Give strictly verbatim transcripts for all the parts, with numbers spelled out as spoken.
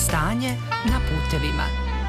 Stanje na putevima.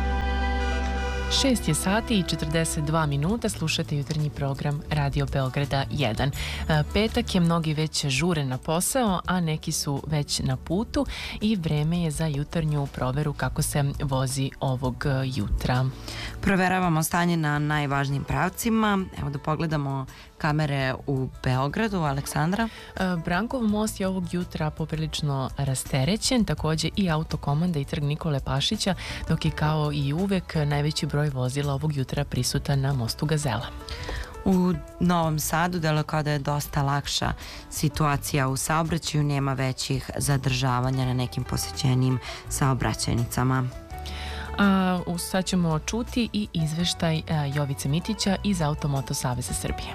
Šest je sati i četrdeset dva minuta, slušate jutarnji program Radio Beograda jedan. Petak je, mnogi već žure na posao, a neki su već na putu i vreme je za jutarnju proveru kako se vozi ovog jutra. Proveravamo stanje na najvažnijim pravcima. Evo da pogledamo kamere u Beogradu. Aleksandra? Brankov most je ovog jutra poprilično rasterećen, takođe i autokomanda i trg Nikole Pašića, dok je kao i uvek najveći broj vozila ovog jutra prisutan na mostu Gazela. U Novom Sadu delo kao da je dosta lakša situacija u saobraćaju, nema većih zadržavanja na nekim posećenim saobraćajnicama. A sad ćemo čuti i izveštaj Jovice Mitića iz Automoto Saveza Srbije.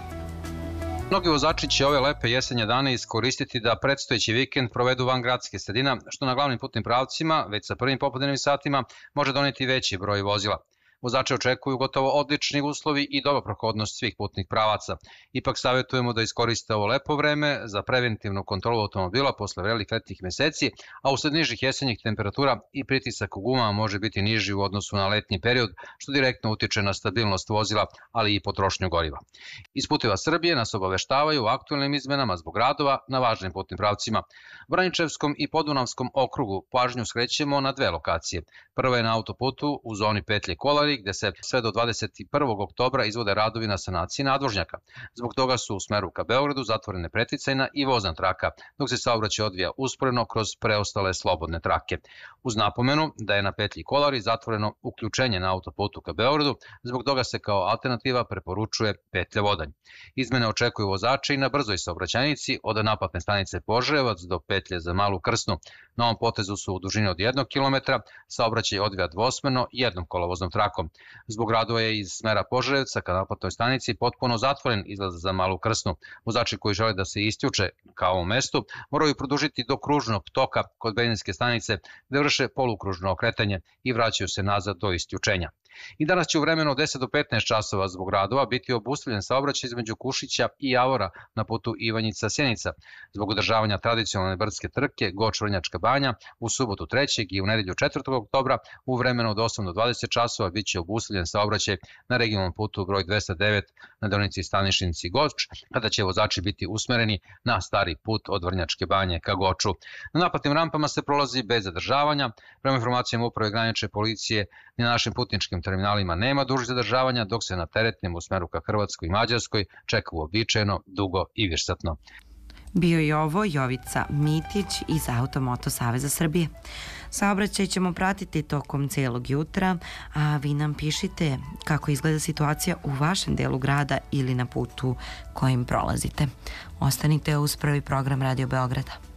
Mnogi vozači će ove lepe jesenje dane iskoristiti da predstojeći vikend provedu van gradske sredina, što na glavnim putnim pravcima, već sa prvim popodnevnim satima, može doneti veći broj vozila. Vozače očekuju gotovo odlični uslovi i dobra prohodnost svih putnih pravaca. Ipak savjetujemo da iskoriste ovo lepo vreme za preventivnu kontrolu automobila posle vrelih letnjih meseci, a usled nižih jesenjih temperatura i pritisak u gumama može biti niži u odnosu na letnji period, što direktno utiče na stabilnost vozila, ali i potrošnju goriva. Iz Puteva Srbije nas obaveštavaju o aktualnim izmenama zbog radova na važnim putnim pravcima. Vraničevskom i Podunavskom okrugu pažnju skrećemo na dve lokacije. Prva je na autoputu u zoni petlje Kolari, gde se sve do dvadeset prvog oktobra izvode radovi na sanaciji nadvožnjaka. Zbog toga su u smeru ka Beogradu zatvorene preticajna i vozna traka, dok se saobraćaj odvija usporeno kroz preostale slobodne trake. Uz napomenu da je na petlji Kolari zatvoreno uključenje na autoputu ka Beogradu, zbog toga se kao alternativa preporučuje petlja Vodanj. Izmene očekuju vozače i na brzoj saobraćajnici od naplatne stanice Požarevac do petlje za Malu Krsnu. Na ovom potezu su u dužini od jednog kilometra, saobraćaj odvija dvosmerno jednom kolovoznom trakom. Zbog radova je iz smera Požarevca ka naplatnoj stanici potpuno zatvoren izlaz za Malu Krsnu. Vozači koji žele da se isključe ka ovom mestu moraju produžiti do kružnog toka kod benzinske stanice gde vrše polukružno okretanje i vraćaju se nazad do isključenja. I danas će u vremenu od deset do petnaest časova zbog radova biti obustavljen saobraćaj između Kušića i Javora na putu Ivanjica-Sjenica. Zbog održavanja tradicionalne brdske trke Goč-Vrnjačka banja u subotu trećeg i u nedelju četvrtog oktobra u vremenu od osam do dvadeset časova bit će obustavljen saobraćaj na regionalnom putu broj dvesta devet na deonici Stanišinci-Goč, kada će vozači biti usmereni na stari put od Vrnjačke banje ka Goču. Na naplatnim rampama se prolazi bez zadržavanja. Prema informacijama Uprave granične policije na našim putničkim terminalima nema dužih zadržavanja, dok se na teretnim u smeru ka Hrvatskoj i Mađarskoj čeka uobičajeno, dugo i višsatno. Bio je ovo Jovica Mitić iz Automoto Saveza Srbije. Saobraćaj ćemo pratiti tokom celog jutra, a vi nam pišite kako izgleda situacija u vašem delu grada ili na putu kojim prolazite. Ostanite uz prvi program Radio Beograda.